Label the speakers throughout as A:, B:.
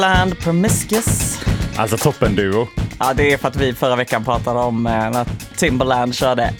A: Timbaland Promiscuous.
B: Alltså toppenduo.
A: Ja, det är för att vi förra veckan pratade om när Timbaland körde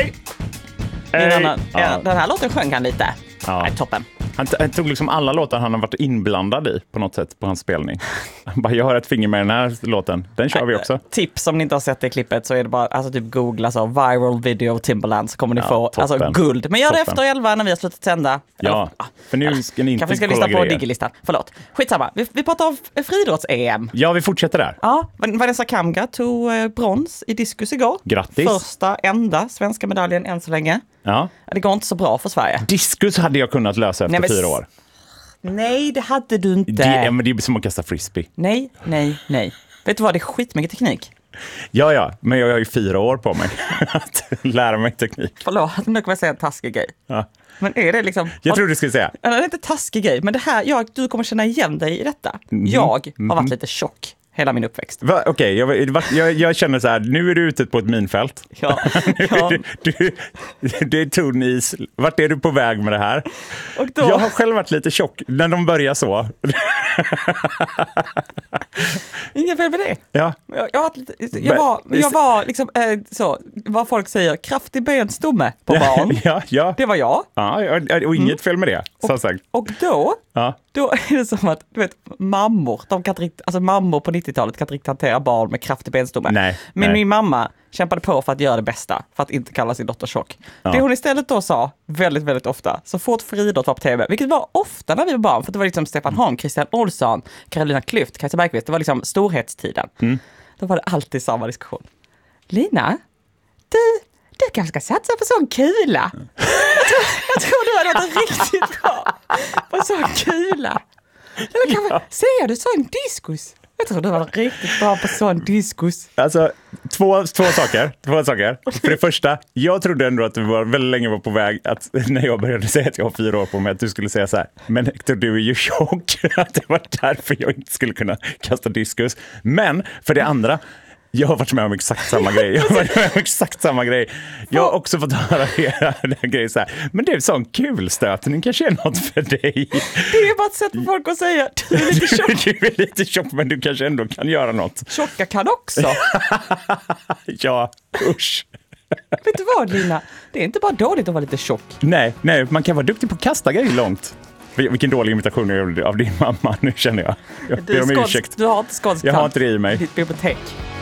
A: Ja, den här låten sjöng han lite.
B: Ja.
A: Nej, toppen.
B: Han tog liksom alla låtar han har varit inblandad i på något sätt på hans spelning. Han bara, jag har ett finger med den här låten. Den kör vi också.
A: Tips om ni inte har sett det klippet så är det bara alltså typ googla så viral video Timbaland så kommer ni få
B: toppen.
A: alltså guld. Men gör det efter 11 när vi har slutat sända.
B: Ja, för nu ska ni inte
A: kanske ska
B: kolla
A: lyssna på
B: grejer.
A: Digilistan. Förlåt. Skitsamma. Vi pratar om friidrotts-EM.
B: Ja, vi fortsätter där.
A: Ja, Vanessa Kamga tog brons i diskus igår.
B: Grattis.
A: Första enda svenska medaljen än så länge.
B: Ja.
A: Det går inte så bra för Sverige.
B: Diskus hade jag kunnat lösa efter 4 år.
A: Nej, det hade du inte.
B: Det är som att kasta frisbee.
A: Nej. Vet du vad, det är skitmycket teknik.
B: Ja, men jag har ju 4 år på mig att lära mig teknik.
A: Förlåt, nu kommer jag säga en taskig grej.
B: Ja.
A: Men är det liksom...
B: Jag tror du skulle säga.
A: Det är inte taskig grej, men det här, du kommer känna igen dig i detta. Jag har varit lite tjock hela min uppväxt.
B: Okej, jag känner så här, nu är du ute på ett minfält.
A: Ja.
B: Det är tunn is. Vart är du på väg med det här?
A: Och då...
B: Jag har själv varit lite tjock när de börjar så.
A: Inga fel med det.
B: Ja.
A: Jag var liksom så, vad folk säger, kraftig benstomme på barn.
B: Ja.
A: Det var jag.
B: Ja, och inget fel med det, som sagt.
A: Och då är det som att, du vet, mammor på 90-talet kan inte riktigt hantera barn med kraftig benstomme.
B: Nej.
A: Min mamma kämpade på för att göra det bästa, för att inte kalla sin dotter tjock. Ja. Det hon istället då sa, väldigt, väldigt ofta, så fort friidrott var på tv, vilket var ofta när vi var barn, för det var liksom Stefan Holm, Christian Olsson, Carolina Klüft, Kajsa Bergqvist, det var liksom storhetstiden. Då var det alltid samma diskussion. Lina, du kanske ska satsa på sån kula. Jag tror du hade varit riktigt bra på sån kula. Ser du sån diskus? Jag tror du var riktigt bra på sån diskus.
B: Alltså, två saker. För det första, jag trodde ändå att du var väldigt länge på väg att när jag började säga att jag har 4 år på mig att du skulle säga så här. Men Hector, du är ju tjock. Att det var därför jag inte skulle kunna kasta diskus. Men för det andra, jag har varit med om exakt samma grej. Jag har också fått höra den grejen så här. Men det är en sån kulstötning, kanske är något för dig.
A: Det är bara ett sätt för folk att säga du är lite tjock.
B: Du är lite tjock, men du kanske ändå kan göra något.
A: Tjocka kan också.
B: Ja, usch.
A: Vet du vad, Lina? Det är inte bara dåligt att vara lite tjock.
B: Nej, man kan vara duktig på att kasta grejer långt. Vilken dålig imitation jag gjorde av din mamma, nu känner jag.
A: Du har inte skådespelare.
B: Jag har inte det i mig.
A: Ditt bibliotek.